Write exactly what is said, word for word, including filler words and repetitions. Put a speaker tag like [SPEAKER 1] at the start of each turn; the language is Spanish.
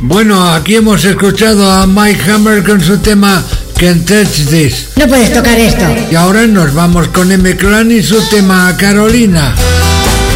[SPEAKER 1] Bueno, aquí hemos escuchado a Mike Hammer con su tema Can't Touch This.
[SPEAKER 2] No puedes tocar esto.
[SPEAKER 1] Y ahora nos vamos con M. Clan y su tema Carolina.